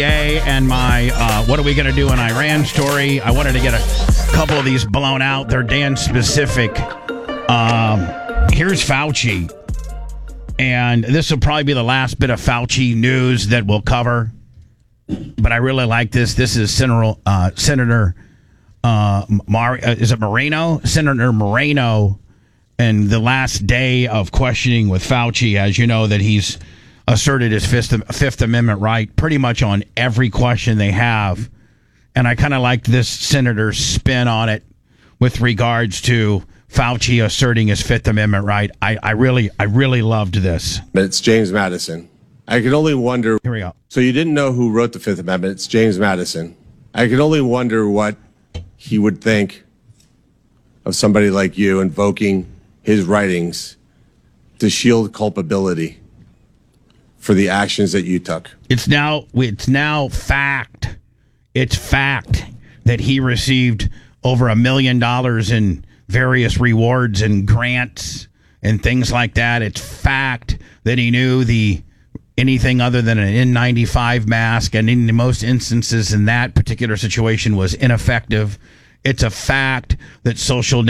And my what are we going to do in Iran story. I wanted to get a couple of these blown out. They're Dan specific. Here's Fauci. And this will probably be the last bit of Fauci news that we'll cover. But I really like this. This is Senator is it Moreno? Senator Moreno. And the last day of questioning with Fauci, as you know, that he's asserted his Fifth Amendment right pretty much on every question they have. And I kind of like this senator's spin on it with regards to Fauci asserting his Fifth Amendment right. I really loved this. It's James Madison. I can only wonder. Here we go. So you didn't know who wrote the Fifth Amendment. It's James Madison. I can only wonder what he would think of somebody like you invoking his writings to shield culpability for the actions that you took. It's now fact. It's fact that he received over $1 million in various rewards and grants and things like that. It's fact that he knew anything other than an N95 mask, and in most instances in that particular situation was ineffective. It's a fact that social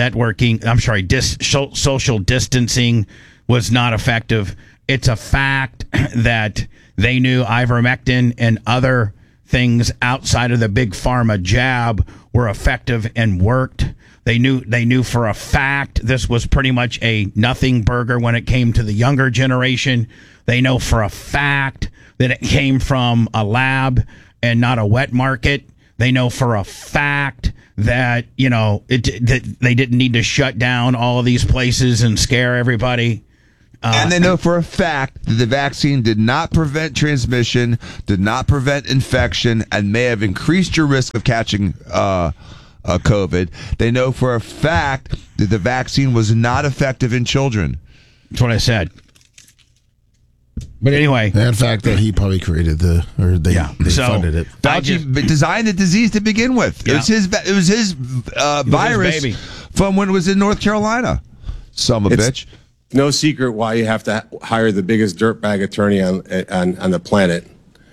distancing was not effective. It's a fact that they knew ivermectin and other things outside of the big pharma jab were effective and worked. They knew for a fact this was pretty much a nothing burger when it came to the younger generation. They know for a fact that it came from a lab and not a wet market. They know for a fact that, that they didn't need to shut down all of these places and scare everybody. And they know for a fact that the vaccine did not prevent transmission, did not prevent infection, and may have increased your risk of catching COVID. They know for a fact that the vaccine was not effective in children. That's what I said. But anyway. And the fact that he probably created they funded it. Fauci designed the disease to begin with. Yeah. It was his virus from when it was in North Carolina. Son of a bitch. No secret why you have to hire the biggest dirtbag attorney on the planet,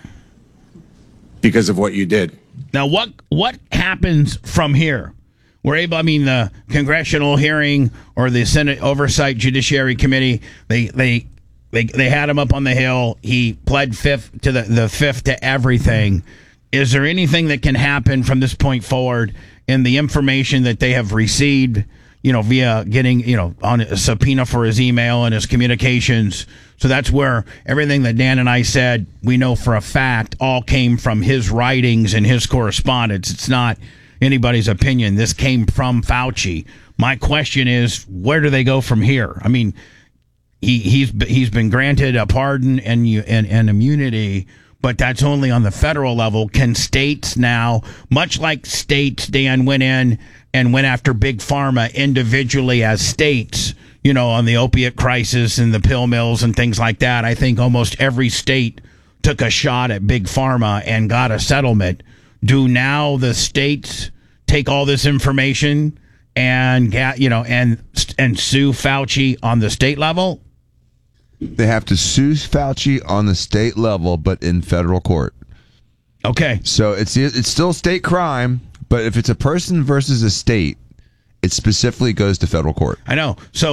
because of what you did. Now, what happens from here? The congressional hearing or the Senate Oversight Judiciary Committee, they had him up on the Hill. He pled fifth to everything. Is there anything that can happen from this point forward in the information that they have received? Via getting, on a subpoena for his email and his communications. So that's where everything that Dan and I said, we know for a fact, all came from his writings and his correspondence. It's not anybody's opinion. This came from Fauci. My question is, where do they go from here? I mean, he's been granted a pardon and immunity, but that's only on the federal level. Can states now, much like states, Dan, went in and went after Big Pharma individually as states, on the opiate crisis and the pill mills and things like that. I think almost every state took a shot at Big Pharma and got a settlement. Do now the states take all this information and and sue Fauci on the state level? They have to sue Fauci on the state level, but in federal court. Okay. So it's still state crime. But if it's a person versus a state, it specifically goes to federal court. I know. So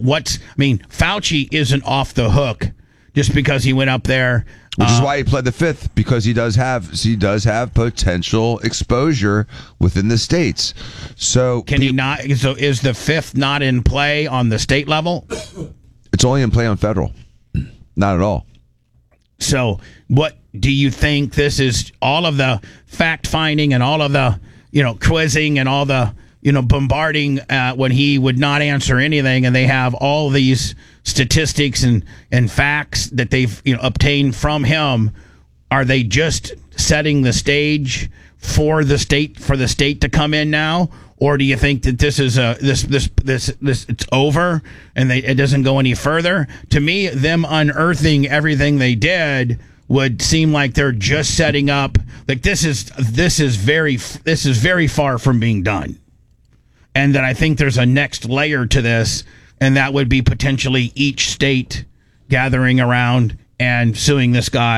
Fauci isn't off the hook just because he went up there. Which is why he pled the fifth, because he does have potential exposure within the states. So can he not? So is the fifth not in play on the state level? It's only in play on federal. Not at all. So what do you think? This is all of the fact finding and all of the quizzing and all the, bombarding when he would not answer anything. And they have all these statistics and facts that they've obtained from him. Are they just setting the stage for the state to come in now? Or do you think that this is this it's over and it doesn't go any further? To me, them unearthing everything they did would seem like they're just setting up. Like this is very far from being done, and that I think there's a next layer to this, and that would be potentially each state gathering around and suing this guy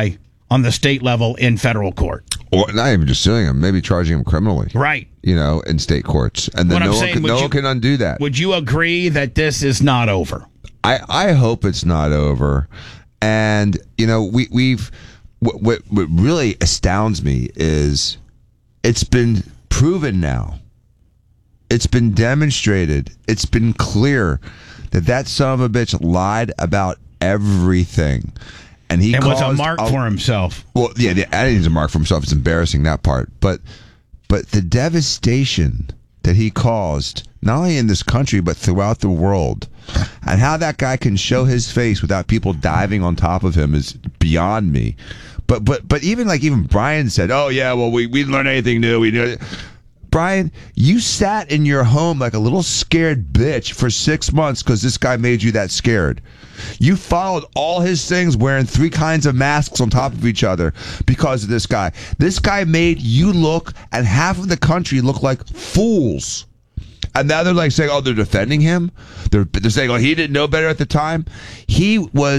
on the state level in federal court. Or not even just suing him, maybe charging him criminally. Right. In state courts. And then no one can undo that. Would you agree that this is not over? I hope it's not over. And, we've what really astounds me is it's been proven now. It's been demonstrated. It's been clear that son of a bitch lied about everything. And he was a mark for himself. Well, yeah, I think he's a mark for himself. It's embarrassing, that part. But the devastation that he caused, not only in this country, but throughout the world, and how that guy can show his face without people diving on top of him is beyond me. But even Brian said, oh, yeah, well, we didn't learn anything new. We knew it. Brian, you sat in your home like a little scared bitch for 6 months because this guy made you that scared. You followed all his things wearing 3 kinds of masks on top of each other because of this guy. This guy made you look, and half of the country look like fools. And now they're saying, oh, they're defending him. They're saying, oh, he didn't know better at the time. He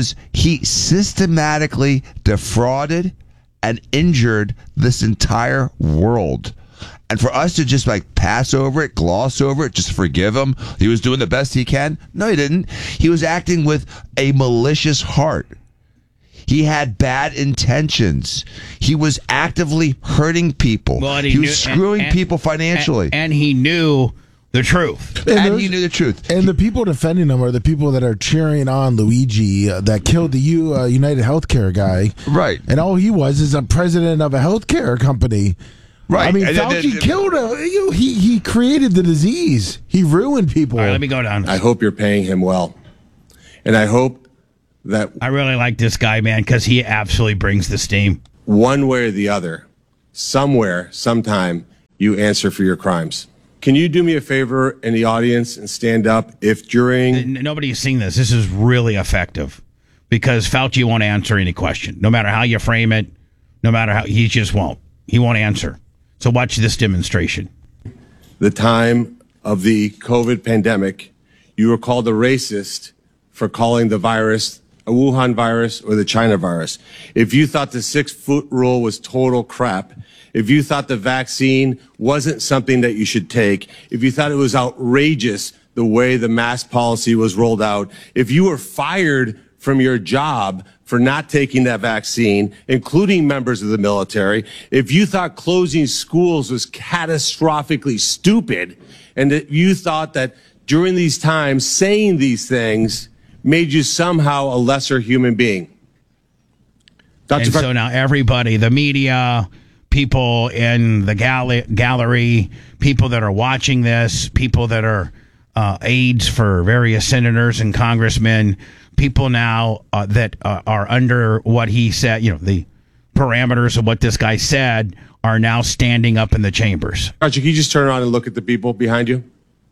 systematically defrauded and injured this entire world. And for us to just pass over it, gloss over it, just forgive him, he was doing the best he can. No, he didn't. He was acting with a malicious heart. He had bad intentions. He was actively hurting people. Well, he was screwing people financially. And he knew the truth. And he knew the truth. And the people defending him are the people that are cheering on Luigi that killed the United Healthcare guy. Right. And all he was is a president of a healthcare company. Right. I mean, Fauci killed him. He created the disease. He ruined people. All right, let me go down. I hope you're paying him well. And I hope that I really like this guy, man, because he absolutely brings the steam. One way or the other, somewhere, sometime, you answer for your crimes. Can you do me a favor in the audience and stand up if during... Nobody's seen this. This is really effective because Fauci won't answer any question. No matter how you frame it, no matter how, he just won't. He won't answer. So watch this demonstration. The time of the COVID pandemic, you were called a racist for calling the virus a Wuhan virus or the China virus. If you thought the 6-foot rule was total crap, if you thought the vaccine wasn't something that you should take, if you thought it was outrageous the way the mask policy was rolled out, if you were fired from your job for not taking that vaccine, including members of the military, if you thought closing schools was catastrophically stupid, and that you thought that during these times saying these things made you somehow a lesser human being. So now everybody, the media, people in the gallery, people that are watching this, people that are aides for various senators and congressmen, people now that are under what he said, the parameters of what this guy said, are now standing up in the chambers. Roger, can you just turn around and look at the people behind you?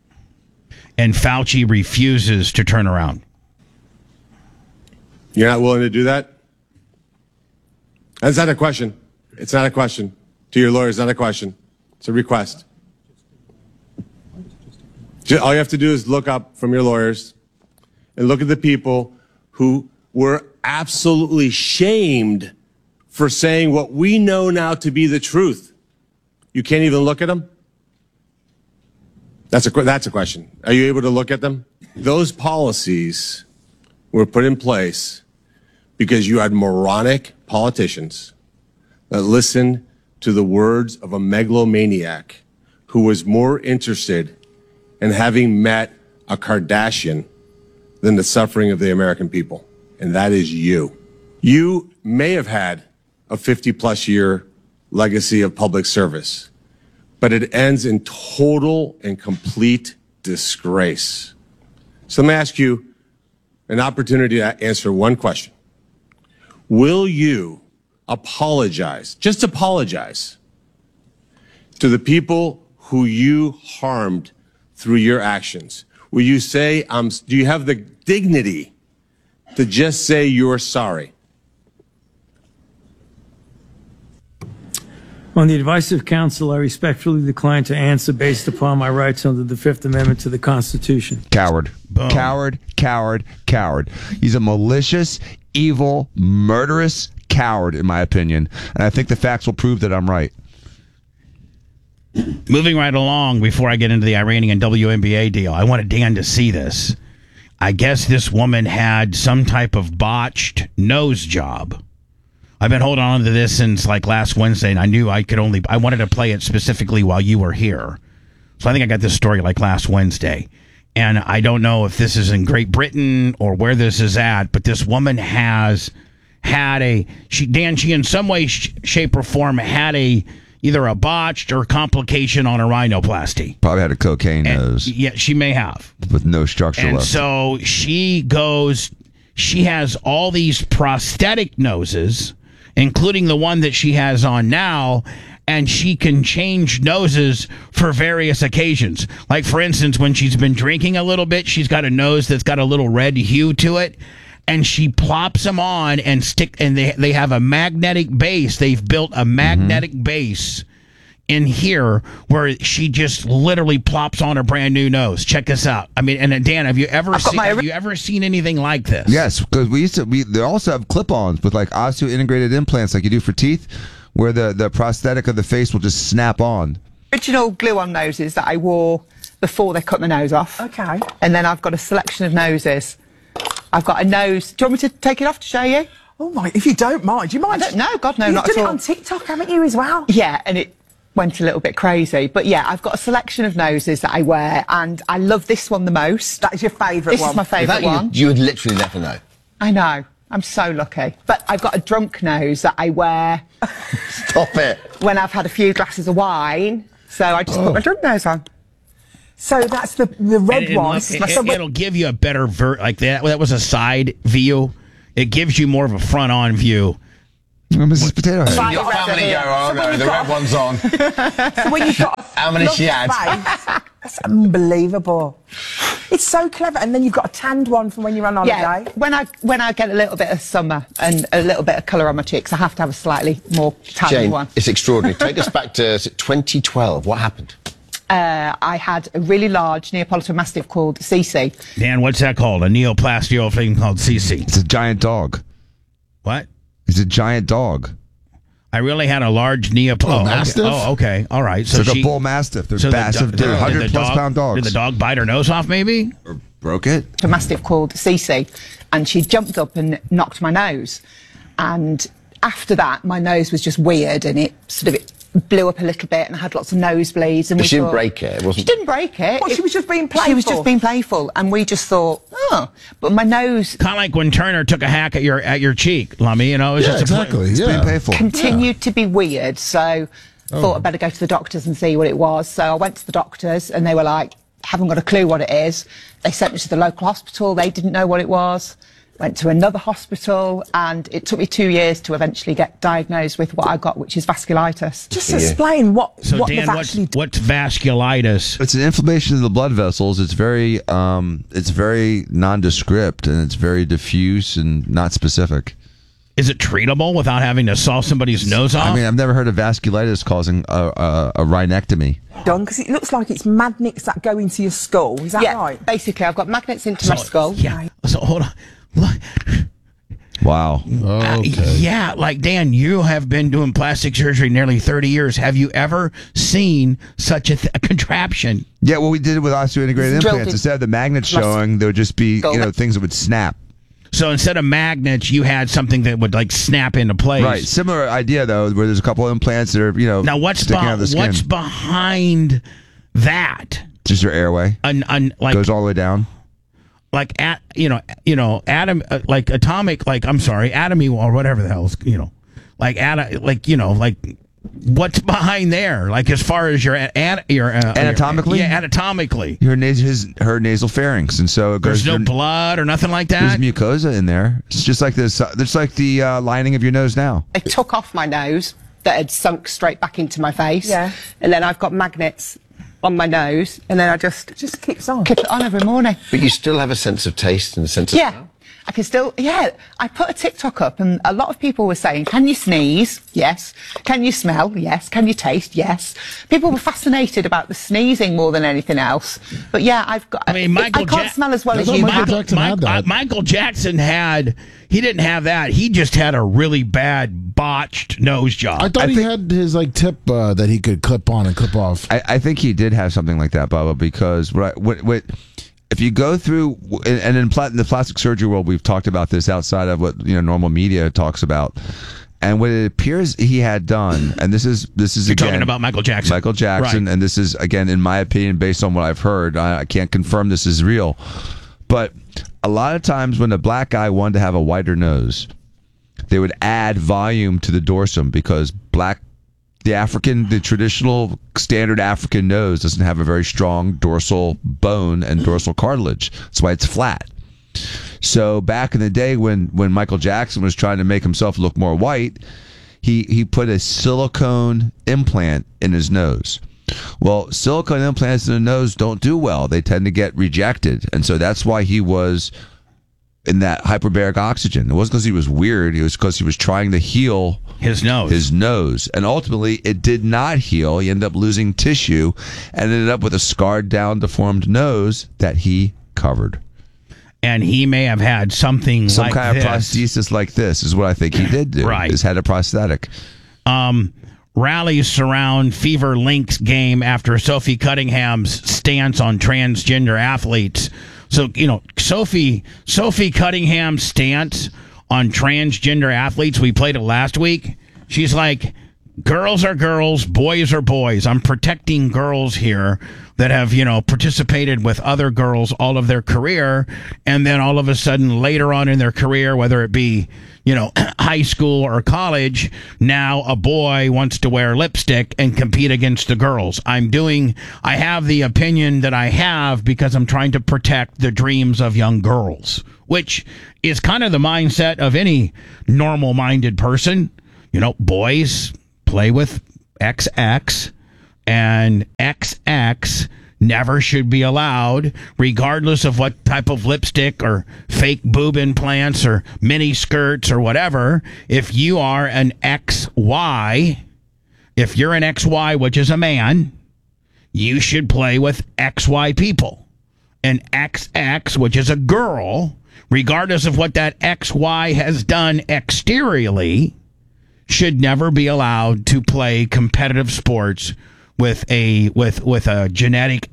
And Fauci refuses to turn around. You're not willing to do that? That's not a question. It's not a question. To your lawyer, it's not a question. It's a request. All you have to do is look up from your lawyers and look at the people who were absolutely shamed for saying what we know now to be the truth. You can't even look at them? That's a question. Are you able to look at them? Those policies were put in place because you had moronic politicians that listened to the words of a megalomaniac who was more interested in having met a Kardashian than the suffering of the American people. And that is you. You may have had a 50-plus year legacy of public service, but it ends in total and complete disgrace. So let me ask you an opportunity to answer one question. Will you apologize, just apologize, to the people who you harmed through your actions? Will you say, do you have the dignity to just say you're sorry? On the advice of counsel, I respectfully decline to answer based upon my rights under the Fifth Amendment to the Constitution. Coward. Coward. He's a malicious, evil, murderous coward, in my opinion. And I think the facts will prove that I'm right. Moving right along, before I get into the Iranian WNBA deal, I wanted Dan to see this. I guess this woman had some type of botched nose job. I've been holding on to this since like last Wednesday, and I knew I wanted to play it specifically while you were here. So I think I got this story like last Wednesday. And I don't know if this is in Great Britain or where this is at, but this woman has had she in some way, shape, or form had either a botched or complication on a rhinoplasty. Probably had a cocaine nose. Yeah, she may have. With no structure and left. So she has all these prosthetic noses, including the one that she has on now, and she can change noses for various occasions. Like, for instance, when she's been drinking a little bit, she's got a nose that's got a little red hue to it, and she plops them on and they have a magnetic base. They've built a magnetic base in here where she just literally plops on a brand new nose. Check this out. I mean, and Dan, have you ever seen anything like this? Yes, because they also have clip-ons with like osseointegrated implants like you do for teeth, where the prosthetic of the face will just snap on. Original glue-on noses that I wore before they cut my nose off. Okay. And then I've got a selection of noses. I've got a nose. Do you want me to take it off to show you? Oh my! If you don't mind, do you mind? I don't know. God, no, You've not done at it all. on TikTok, haven't you, as well? Yeah, and it went a little bit crazy. But yeah, I've got a selection of noses that I wear, and I love this one the most. That is your favourite one. This is my favourite one. You would literally never know. I know. I'm so lucky. But I've got a drunk nose that I wear Stop it. when I've had a few glasses of wine. So I just put my drunk nose on. So that's the red one. It'll give you a better like that. That was a side view. It gives you more of a front-on view. Mrs. Potato Head. Your family go, oh no, the red one's on. So when you've got How many she had? That's unbelievable. It's so clever. And then you've got a tanned one from when you're on holiday. Yeah, when I get a little bit of summer and a little bit of colour on my cheeks, I have to have a slightly more tan Jane, one. it's extraordinary. Take us back to 2012. What happened? I had a really large Neapolitan Mastiff called Cece. Dan, what's that called? A neoplastio thing called CC. It's a giant dog. What? It's a giant dog. I really had a large Neapolitan. Mastiff? Oh, okay. All right. So It's like a bull mastiff. They're massive. They're 100-plus pound dogs. Did the dog bite her nose off, maybe? Or broke it? A Mastiff called Cece, and she jumped up and knocked my nose. And after that, my nose was just weird, and it sort of blew up a little bit, and I had lots of nosebleeds. And But she didn't break it, wasn't She didn't break it. What, she was just being playful? She was just being playful, and we just thought, oh, but my nose Kind of like when Turner took a hack at your cheek, Lummy. You know, it was Yeah, just exactly. It's Yeah. being painful. continued to be weird, so thought I'd better go to the doctors and see what it was. So I went to the doctors, and they were like, haven't got a clue what it is. They sent me to the local hospital. They didn't know what it was. Went to another hospital, and it took me 2 years to eventually get diagnosed with what I got, which is vasculitis. Just explain what So what Dan, they've actually done. what's vasculitis? It's an inflammation of the blood vessels. It's very nondescript, and it's very diffuse and not specific. Is it treatable without having to saw somebody's nose off? I mean, I've never heard of vasculitis causing a rhinectomy. done? Because it looks like it's magnets that go into your skull. Is that Yeah, right? basically, I've got magnets into my skull. Yeah. So hold on. Look. Wow. Okay. Yeah, like Dan, you have been doing plastic surgery nearly 30 years. Have you ever seen such a contraption? Yeah, well, we did it with osseointegrated Drilled implants. in- Instead of the magnets Muscle. showing, there would just be, Skull. things that would snap. So instead of magnets, you had something that would like snap into place. Right. Similar idea, though, where there's a couple of implants that are, Now sticking out of the skin. what's behind that? Just your airway. Like Goes all the way down. like atom like atomic atomy or whatever the hell is, like what's behind there, like as far as your Anatomically? anatomically Her nasal pharynx, and so it goes. there's no blood or nothing like There's that. mucosa in there. It's just like this. It's like the lining of your nose now. They took off my nose that had sunk straight back into my face. Yeah. And then I've got magnets on my nose, and then I just It just keeps on. keep it on every morning. But you still have a sense of taste and a sense of Yeah. smell? I can still, I put a TikTok up and a lot of people were saying, can you sneeze? Yes. Can you smell? Yes. Can you taste? Yes. People were fascinated about the sneezing more than anything else. But yeah, I can't smell as well as you. Michael Jackson he didn't have that. He just had a really bad botched nose job. I thought he had his tip that he could clip on and clip off. I think he did have something like that, Bubba, because what if you go through, and in the plastic surgery world, we've talked about this outside of what normal media talks about, and what it appears he had done, and this is You're again talking about Michael Jackson, right. And this is again, in my opinion, based on what I've heard. I can't confirm this is real, but a lot of times when a black guy wanted to have a wider nose, they would add volume to the dorsum because the traditional standard African nose doesn't have a very strong dorsal bone and dorsal cartilage. That's why it's flat. So back in the day when Michael Jackson was trying to make himself look more white, he put a silicone implant in his nose. Well, silicone implants in the nose don't do well. They tend to get rejected. And so that's why he was in that hyperbaric oxygen. It wasn't because he was weird. It was because he was trying to heal his nose. And ultimately, it did not heal. He ended up losing tissue and ended up with a scarred down, deformed nose that he covered. And he may have had some kind of prosthesis like this is what I think he did do. Right. He's had a prosthetic. Rallies surround Fever Links game after Sophie Cunningham's stance on transgender athletes. So, Sophie Cunningham's stance on transgender athletes, we played it last week. She's like, girls are girls, boys are boys. I'm protecting girls here that have, participated with other girls all of their career. And then all of a sudden later on in their career, whether it be, high school or college, now a boy wants to wear lipstick and compete against the girls. I have the opinion that I have because I'm trying to protect the dreams of young girls, which is kind of the mindset of any normal-minded person. Boys play with XX, and XX never should be allowed, regardless of what type of lipstick or fake boob implants or mini skirts or whatever. If you are an XY, which is a man, you should play with XY people. An XX, which is a girl, regardless of what that XY has done exteriorly, should never be allowed to play competitive sports with a genetic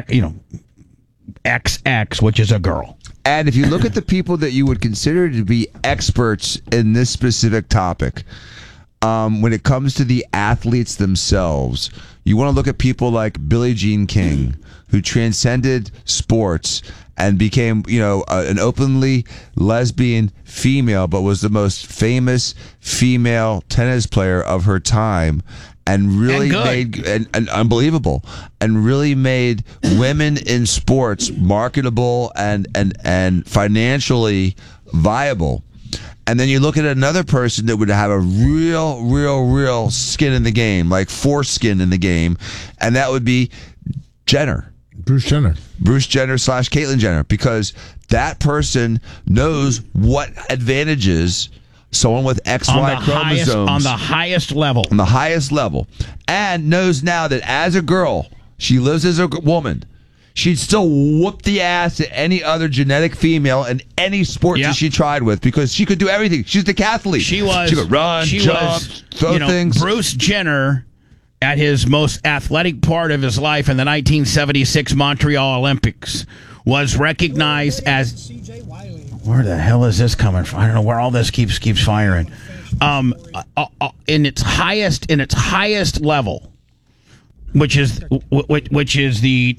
XX, which is a girl. And if you look at the people that you would consider to be experts in this specific topic, when it comes to the athletes themselves, you want to look at people like Billie Jean King, who transcended sports and became, an openly lesbian female, but was the most famous female tennis player of her time. And really made and unbelievable, and really made women in sports marketable and financially viable. And then you look at another person that would have a real skin in the game, like foreskin in the game, and that would be Bruce Jenner / Caitlyn Jenner, because that person knows what advantages someone with XY chromosomes on the highest level, and knows now that as a girl, she lives as a woman, she'd still whoop the ass at any other genetic female in any sport that she tried with, because she could do everything. She's the decathlete. She could run, jump, throw things. Bruce Jenner, at his most athletic part of his life in the 1976 Montreal Olympics, was recognized as... Where the hell is this coming from? I don't know where all this keeps firing. In its highest level, which is the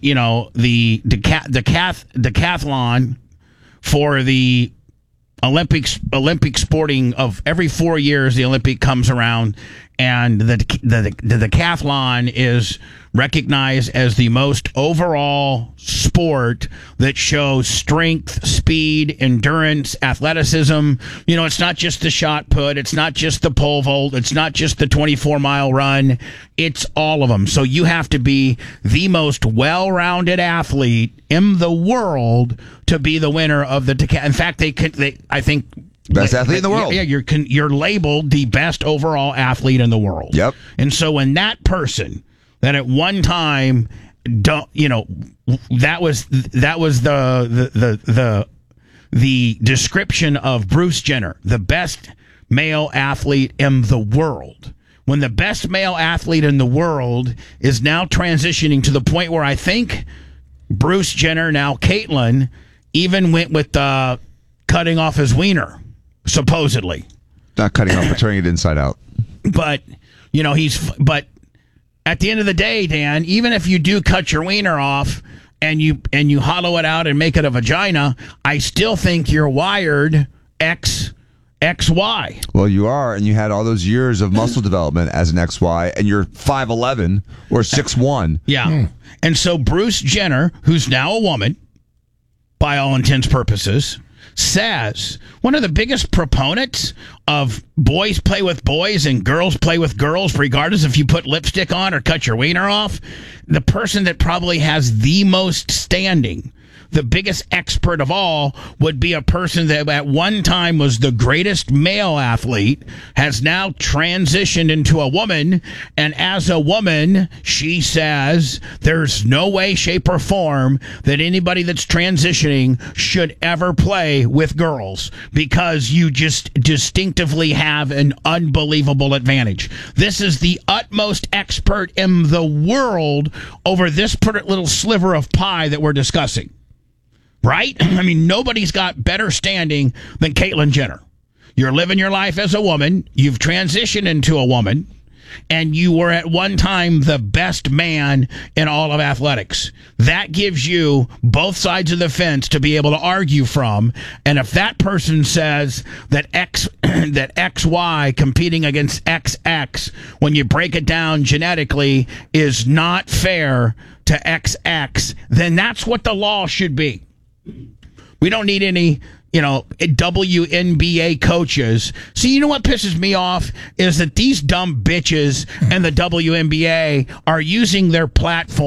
decathlon for the Olympic sporting of every 4 years. The Olympic comes around, and the decathlon is recognized as the most overall sport that shows strength, speed, endurance, athleticism. You know, it's not just the shot put, it's not just the pole vault, it's not just the 24-mile run, it's all of them. So you have to be the most well-rounded athlete in the world to be the winner of the decathlon. In fact, I think best athlete in the world. Yeah, you're labeled the best overall athlete in the world. Yep. And so when that person that at one time, that was the description of Bruce Jenner, the best male athlete in the world. When the best male athlete in the world is now transitioning to the point where I think Bruce Jenner, now Caitlyn, even went with cutting off his wiener, supposedly. Not cutting off, but turning it inside out. But, but at the end of the day, Dan, even if you do cut your wiener off and you hollow it out and make it a vagina, I still think you're wired XY. Well, you are, and you had all those years of muscle development as an XY, and you're 5'11" or 6'1". Yeah. And so Bruce Jenner, who's now a woman, by all intents purposes, says one of the biggest proponents of boys play with boys and girls play with girls, regardless if you put lipstick on or cut your wiener off, the person that probably has the most standing, the biggest expert of all, would be a person that at one time was the greatest male athlete, has now transitioned into a woman, and as a woman, she says there's no way, shape, or form that anybody that's transitioning should ever play with girls because you just distinctively have an unbelievable advantage. This is the utmost expert in the world over this little sliver of pie that we're discussing. Right? I mean, nobody's got better standing than Caitlyn Jenner. You're living your life as a woman. You've transitioned into a woman. And you were at one time the best man in all of athletics. That gives you both sides of the fence to be able to argue from. And if that person says that that XY competing against XX, when you break it down genetically, is not fair to XX, then that's what the law should be. We don't need any, WNBA coaches. See, you know what pisses me off is that these dumb bitches and the WNBA are using their platform